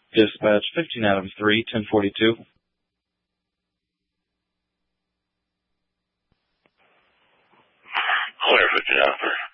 Dispatch 15 out of 3, 1042. Clear 15 out of 3.